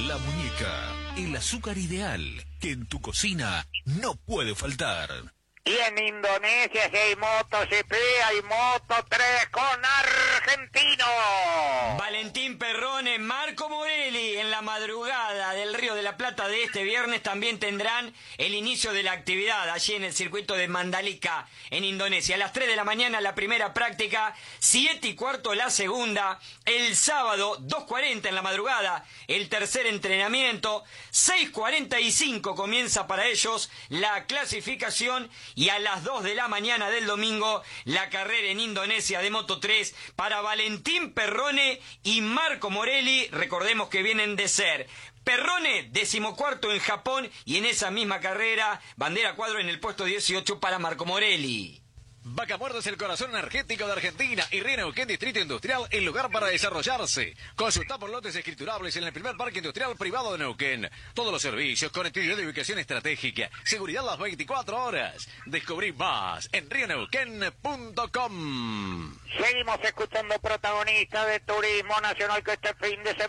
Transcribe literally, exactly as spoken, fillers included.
La Muñeca, el azúcar ideal que en tu cocina no puede faltar. Y en Indonesia, si hay MotoGP, hay Moto tres con argentino. Valentín Perrone, Marco Morelli, en la madrugada del Río de la Plata de este viernes también tendrán el inicio de la actividad allí en el circuito de Mandalika, en Indonesia. A las tres de la mañana la primera práctica, siete y cuarto la segunda, el sábado dos cuarenta en la madrugada el tercer entrenamiento, seis cuarenta y cinco comienza para ellos la clasificación y a las dos de la mañana del domingo la carrera en Indonesia de Moto tres para Valentín Perrone y Marco Morelli. Recordemos que vienen de ser Perrone, decimocuarto en Japón, y en esa misma carrera, bandera cuadro en el puesto dieciocho para Marco Morelli. Vaca Muerta es el corazón energético de Argentina y Río Neuquén Distrito Industrial, el lugar para desarrollarse. Consulta por lotes escriturables en el primer parque industrial privado de Neuquén. Todos los servicios, conectividad de ubicación estratégica, seguridad las veinticuatro horas. Descubrí más en río neuquén punto com. Seguimos escuchando protagonistas de Turismo Nacional que este fin de semana